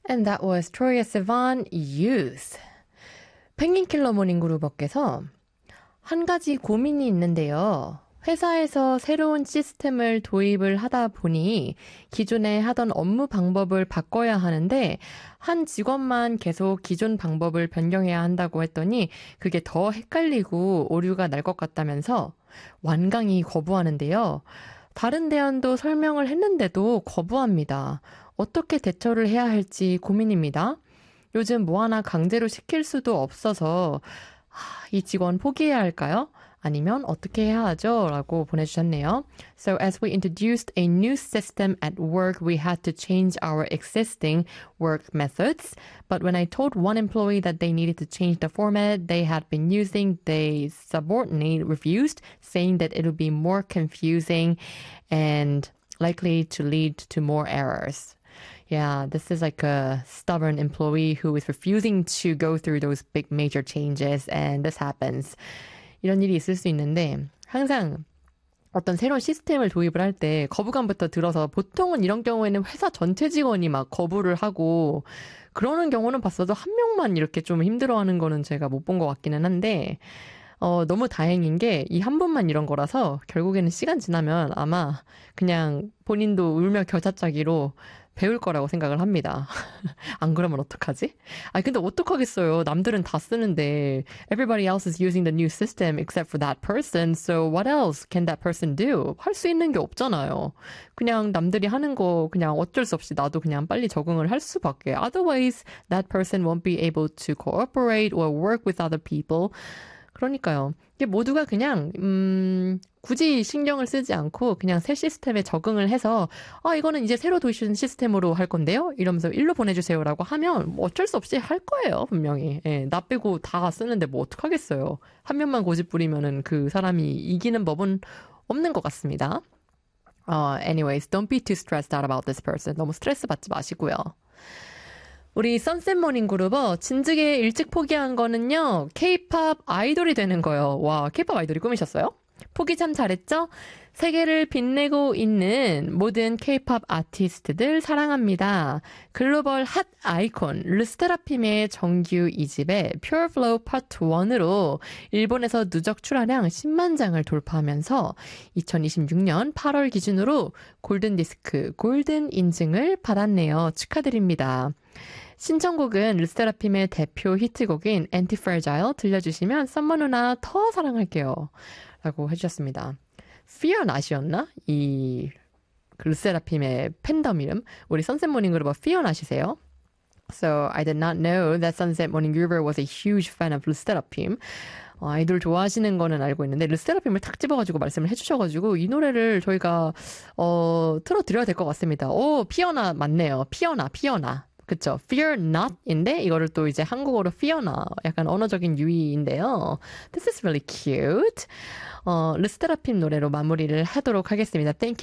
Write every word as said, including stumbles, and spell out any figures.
And that was Troye Sivan, Youth. 펭귄킬러 모닝그룹업께서 한 가지 고민이 있는데요. 회사에서 새로운 시스템을 도입을 하다 보니 기존에 하던 업무 방법을 바꿔야 하는데 한 직원만 계속 기존 방법을 변경해야 한다고 했더니 그게 더 헷갈리고 오류가 날 것 같다면서 완강히 거부하는데요. 다른 대안도 설명을 했는데도 거부합니다. 어떻게 대처를 해야 할지 고민입니다. 요즘 뭐 하나 강제로 시킬 수도 없어서 하, 이 직원 포기해야 할까요? 아니면 어떻게 해야 하죠? 라고 보내주셨네요. So as we introduced a new system at work, we had to change our existing work methods. But when I told one employee that they needed to change the format they had been using, the subordinate refused, saying that it would be more confusing and likely to lead to more errors. Yeah, this is like a stubborn employee who is refusing to go through those big major changes, and this happens. 이런 일이 있을 수 있는데 항상 어떤 새로운 시스템을 도입을 할 때 거부감부터 들어서 보통은 이런 경우에는 회사 전체 직원이 막 거부를 하고 그러는 경우는 봤어도 한 명만 이렇게 좀 힘들어하는 거는 제가 못 본 것 같기는 한데 어, 너무 다행인 게 이 한 번만 이런 거라서 결국에는 시간 지나면 아마 그냥 본인도 울며 겨자짜기로 배울 거라고 생각을 합니다. 안 그러면 어떡하지? 아 근데 어떡하겠어요. 남들은 다 쓰는데 everybody else is using the new system except for that person. So what else can that person do? 할 수 있는 게 없잖아요. 그냥 남들이 하는 거 그냥 어쩔 수 없이 나도 그냥 빨리 적응을 할 수밖에. Otherwise, that person won't be able to cooperate or work with other people. 그러니까요. 이게 모두가 그냥 음, 굳이 신경을 쓰지 않고 그냥 새 시스템에 적응을 해서 아 이거는 이제 새로 도입된 시스템으로 할 건데요. 이러면서 일로 보내주세요라고 하면 뭐 어쩔 수 없이 할 거예요. 분명히. 예, 나 빼고 다 쓰는데 뭐 어떡하겠어요. 한 명만 고집 부리면은 그 사람이 이기는 법은 없는 것 같습니다. Uh, anyways, don't be too stressed out about this person. 너무 스트레스 받지 마시고요. 우리 선셋 모닝 그룹어 진즉에 일찍 포기한 거는요. K-팝 아이돌이 되는 거예요. 와, K-팝 아이돌이 꿈이셨어요? 포기 참 잘했죠? 세계를 빛내고 있는 모든 K-팝 아티스트들 사랑합니다. 글로벌 핫 아이콘 르스테라핌의 정규 이 집의 Pure Flow 파트 원으로 일본에서 누적 출하량 십만 장을 돌파하면서 이천이십육 년 팔월 기준으로 골든디스크 골든 인증을 받았네요. 축하드립니다. 신청곡은 르스테라핌의 대표 히트곡인 Anti-Fragile 들려주시면 썸머 누나 더 사랑할게요. 라고 해주셨습니다. Fear Not이었나? 이 르세라핌의 팬덤 이름. 우리 선셋 모닝 그룹 Fear Not이세요? So I did not know that Sunset Morning Groover was a huge fan of 르세라핌. 어, 아이돌 좋아하시는 거는 알고 있는데 르세라핌을 탁 집어가지고 말씀을 해주셔가지고 이 노래를 저희가 어, 틀어드려야 될 것 같습니다. 오, 피어나 맞네요. 피어나, 피어나. 그쵸. Fear not인데 이거를 또 이제 한국어로 Fiona 약간 언어적인 유의인데요. This is really cute. 어, 르스테라핌 노래로 마무리를 하도록 하겠습니다. Thank you.